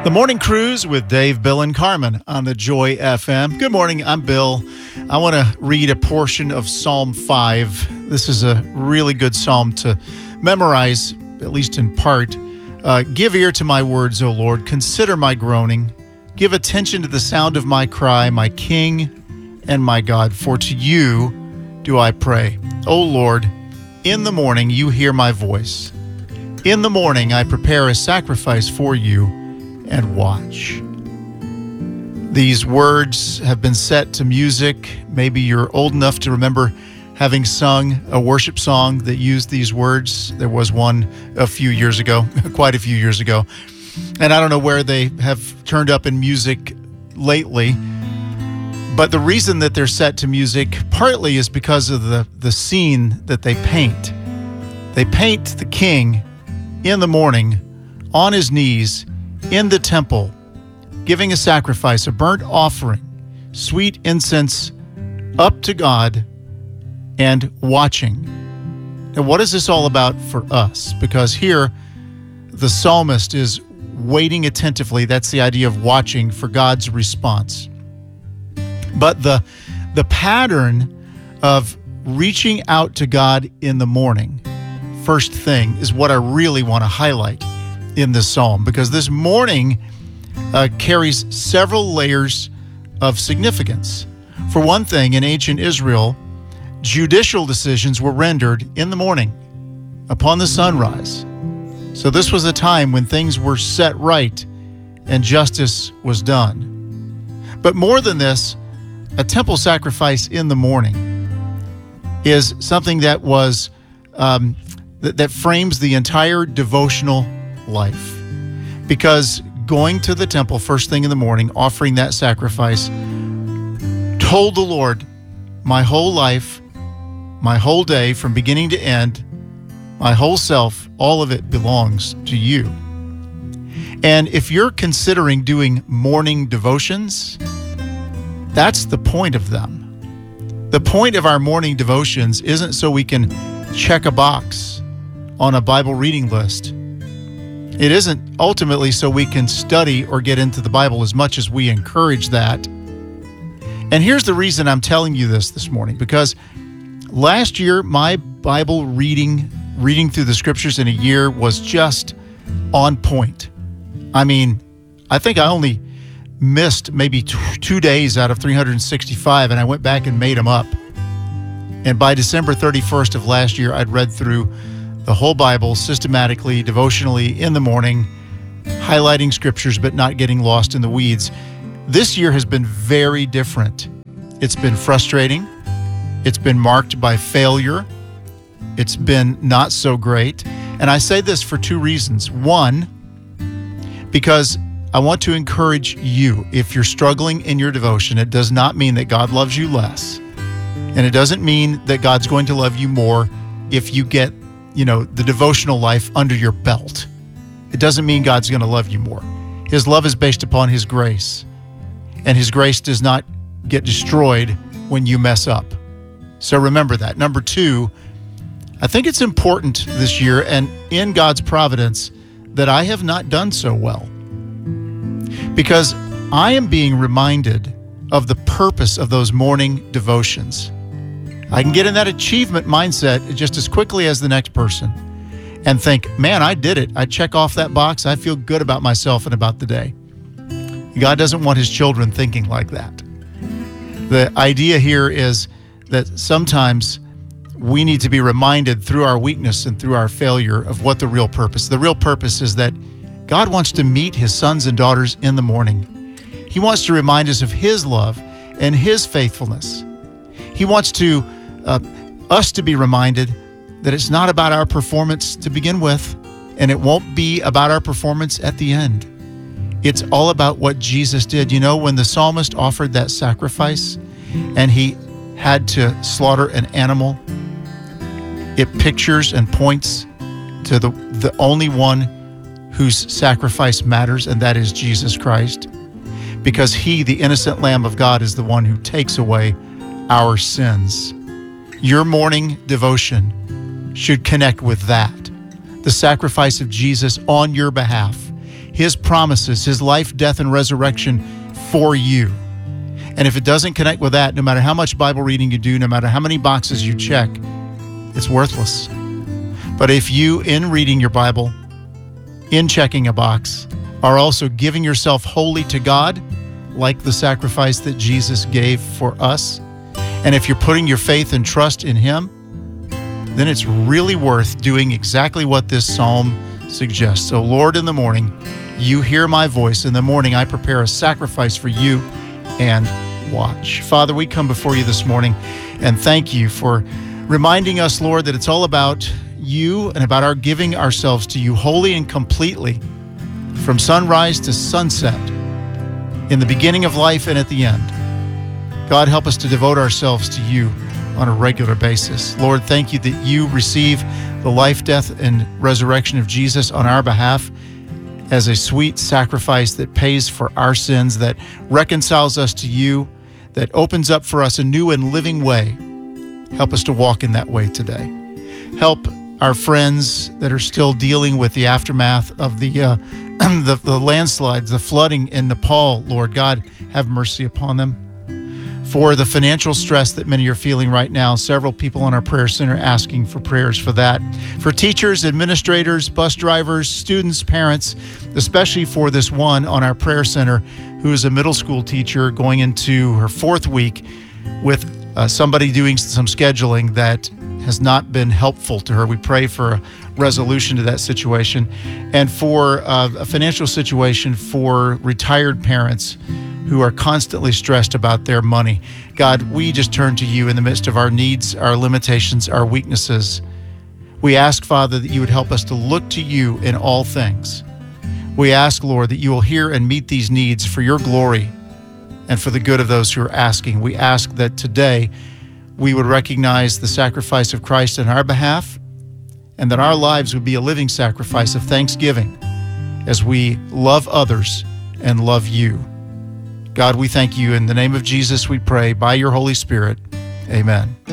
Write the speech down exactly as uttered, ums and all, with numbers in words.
The Morning Cruise with Dave, Bill, and Carmen on the Joy F M. Good morning, I'm Bill. I want to read a portion of Psalm five. This is a really good psalm to memorize, at least in part. Uh, Give ear to my words, O Lord. Consider my groaning. Give attention to the sound of my cry, my King and my God. For to you do I pray. O Lord, in the morning you hear my voice. In the morning I prepare a sacrifice for you and watch. These words have been set to music. Maybe you're old enough to remember having sung a worship song that used these words. There was one a few years ago, quite a few years ago. And I don't know where they have turned up in music lately. But the reason that they're set to music partly is because of the, the scene that they paint. They paint the king in the morning on his knees in the temple, giving a sacrifice, a burnt offering, sweet incense up to God, and watching. And what is this all about for us? Because here, the psalmist is waiting attentively. That's the idea of watching for God's response. But the, the pattern of reaching out to God in the morning, first thing, is what I really want to highlight in this psalm, because this morning uh, carries several layers of significance. For one thing, in ancient Israel, judicial decisions were rendered in the morning upon the sunrise. So this was a time when things were set right and justice was done. But more than this, a temple sacrifice in the morning is something that was um, that, that frames the entire devotional life, because going to the temple first thing in the morning, offering that sacrifice, told the Lord, my whole life, my whole day from beginning to end, my whole self, all of it belongs to you. And if you're considering doing morning devotions, that's the point of them. The point of our morning devotions isn't so we can check a box on a Bible reading list. It isn't ultimately so we can study or get into the Bible, as much as we encourage that. And here's the reason I'm telling you this this morning, because last year my Bible reading, reading through the scriptures in a year was just on point. I mean, I think I only missed maybe t- two days out of three hundred sixty-five, and I went back and made them up. And by December thirty-first of last year, I'd read through the whole Bible systematically, devotionally in the morning, highlighting scriptures but not getting lost in the weeds. This year has been very different. It's been frustrating. It's been marked by failure. It's been not so great. And I say this for two reasons. One, because I want to encourage you. If you're struggling in your devotion, it does not mean that God loves you less. And it doesn't mean that God's going to love you more if you get you know, the devotional life under your belt. It doesn't mean God's going to love you more. His love is based upon His grace, and His grace does not get destroyed when you mess up. So remember that. Number two, I think it's important this year and in God's providence that I have not done so well, because I am being reminded of the purpose of those morning devotions. I can get in that achievement mindset just as quickly as the next person and think, man, I did it. I check off that box. I feel good about myself and about the day. God doesn't want His children thinking like that. The idea here is that sometimes we need to be reminded through our weakness and through our failure of what the real purpose. The real purpose is that God wants to meet His sons and daughters in the morning. He wants to remind us of His love and His faithfulness. He wants to uh, us to be reminded that it's not about our performance to begin with, and it won't be about our performance at the end. It's all about what Jesus did. You know, when the psalmist offered that sacrifice and he had to slaughter an animal, it pictures and points to the, the only one whose sacrifice matters, and that is Jesus Christ. Because He, the innocent Lamb of God, is the one who takes away our sins. Your morning devotion should connect with that. The sacrifice of Jesus on your behalf. his promises, his life, death, and resurrection for you. And if it doesn't connect with that, no matter how much Bible reading you do, no matter how many boxes you check, it's worthless. But if you, in reading your Bible, in checking a box, are also giving yourself wholly to God, like the sacrifice that Jesus gave for us, and if you're putting your faith and trust in him, then it's really worth doing exactly what this psalm suggests. So Lord, in the morning, you hear my voice. In the morning, I prepare a sacrifice for you and watch. Father, we come before you this morning and thank you for reminding us, Lord, that it's all about you and about our giving ourselves to you wholly and completely from sunrise to sunset, in the beginning of life and at the end. God, help us to devote ourselves to you on a regular basis. Lord, thank you that you receive the life, death, and resurrection of Jesus on our behalf as a sweet sacrifice that pays for our sins, that reconciles us to you, that opens up for us a new and living way. Help us to walk in that way today. Help our friends that are still dealing with the aftermath of the, uh, the, the landslides, the flooding in Nepal. Lord God, have mercy upon them. For the financial stress that many are feeling right now, several people on our prayer center asking for prayers for that. For teachers, administrators, bus drivers, students, parents, especially for this one on our prayer center who is a middle school teacher going into her fourth week with uh, somebody doing some scheduling that has not been helpful to her. We pray for a resolution to that situation. And for uh, a financial situation for retired parents who are constantly stressed about their money. God, we just turn to you in the midst of our needs, our limitations, our weaknesses. We ask, Father, that you would help us to look to you in all things. We ask, Lord, that you will hear and meet these needs for your glory and for the good of those who are asking. We ask that today we would recognize the sacrifice of Christ on our behalf and that our lives would be a living sacrifice of thanksgiving as we love others and love you. God, we thank you. In the name of Jesus, we pray by your Holy Spirit. Amen.